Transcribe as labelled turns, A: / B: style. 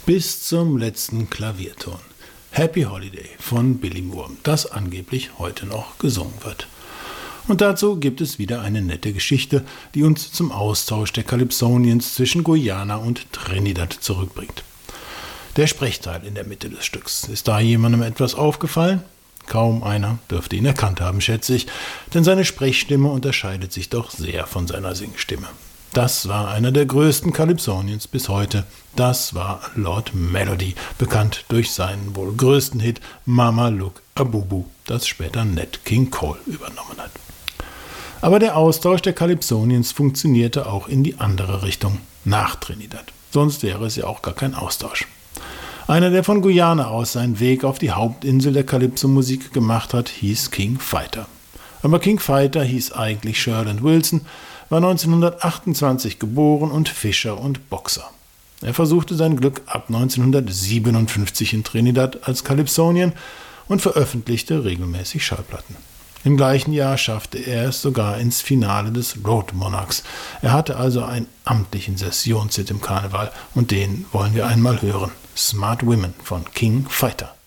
A: Bis zum letzten Klavierton. Happy Holiday von Billy Moore, das angeblich heute noch gesungen wird. Und dazu gibt es wieder eine nette Geschichte, die uns zum Austausch der Calypsonians zwischen Guyana und Trinidad zurückbringt. Der Sprechteil in der Mitte des Stücks. Ist da jemandem etwas aufgefallen? Kaum einer dürfte ihn erkannt haben, schätze ich, denn seine Sprechstimme unterscheidet sich doch sehr von seiner Singstimme. Das war einer der größten Calypsonians bis heute. Das war Lord Melody, bekannt durch seinen wohl größten Hit Mama Look a Boo Boo, das später Nat King Cole übernommen hat. Aber der Austausch der Calypsonians funktionierte auch in die andere Richtung, nach Trinidad. Sonst wäre es ja auch gar kein Austausch. Einer, der von Guyana aus seinen Weg auf die Hauptinsel der Calypso-Musik gemacht hat, hieß King Fighter. Aber King Fighter hieß eigentlich Sherland Wilson, war 1928 geboren und Fischer und Boxer. Er versuchte sein Glück ab 1957 in Trinidad als Calypsonian und veröffentlichte regelmäßig Schallplatten. Im gleichen Jahr schaffte er es sogar ins Finale des Road Monarchs. Er hatte also einen amtlichen Sessionshit im Karneval und den wollen wir einmal hören. Smart Women von King Fighter.